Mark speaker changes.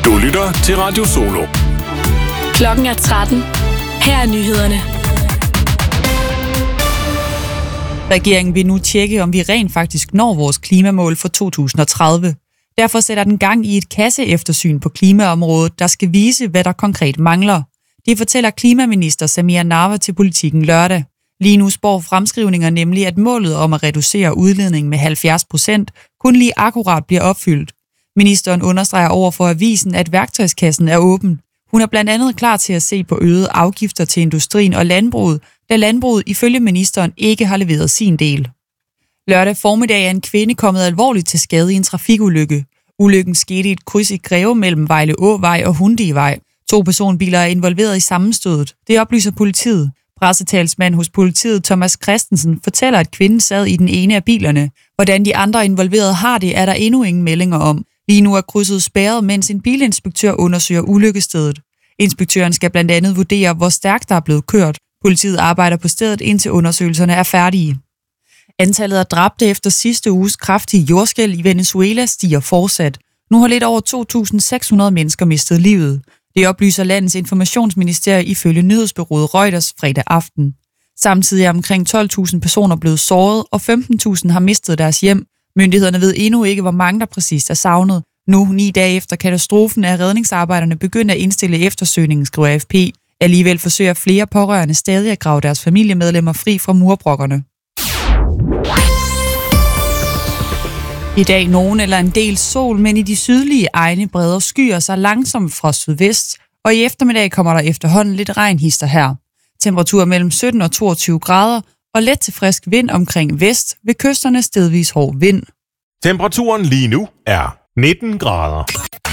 Speaker 1: Du lytter til Radio Solo.
Speaker 2: Klokken er 13. Her er nyhederne.
Speaker 3: Regeringen vil nu tjekke, om vi rent faktisk når vores klimamål for 2030. Derfor sætter den gang i et kasseeftersyn på klimaområdet, der skal vise, hvad der konkret mangler. Det fortæller klimaminister Samira Nawa til Politiken lørdag. Lige nu spår fremskrivninger nemlig, at målet om at reducere udledningen med 70% kun lige akkurat bliver opfyldt. Ministeren understreger over for avisen, at værktøjskassen er åben. Hun er blandt andet klar til at se på øgede afgifter til industrien og landbruget, da landbruget ifølge ministeren ikke har leveret sin del. Lørdag formiddag er en kvinde kommet alvorligt til skade i en trafikulykke. Ulykken skete i et kryds i Greve mellem Vejle Åvej og Hundigvej. 2 personbiler er involveret i sammenstødet. Det oplyser politiet. Pressetalsmand hos politiet Thomas Christensen fortæller, at kvinden sad i den ene af bilerne. Hvordan de andre involverede har det, er der endnu ingen meldinger om. Lige nu er krydset spærret, mens en bilinspektør undersøger ulykkestedet. Inspektøren skal blandt andet vurdere, hvor stærkt der er blevet kørt. Politiet arbejder på stedet, indtil undersøgelserne er færdige. Antallet af dræbte efter sidste uges kraftige jordskælv i Venezuela stiger fortsat. Nu har lidt over 2.600 mennesker mistet livet. Det oplyser landets informationsministerie ifølge nyhedsbureauet Reuters fredag aften. Samtidig er omkring 12.000 personer blevet såret, og 15.000 har mistet deres hjem. Myndighederne ved endnu ikke, hvor mange der præcist er savnet. Nu, 9 dage efter katastrofen, er redningsarbejderne begyndt at indstille eftersøgningen, skriver AFP. Alligevel forsøger flere pårørende stadig at grave deres familiemedlemmer fri fra murbrokkerne. I dag nogen eller en del sol, men i de sydlige egne breder skyer sig langsomt fra sydvest, og i eftermiddag kommer der efterhånden lidt regnhister her. Temperaturer mellem 17 og 22 grader, og let til frisk vind omkring vest, ved kysterne stedvis hård vind.
Speaker 1: Temperaturen lige nu er 19 grader.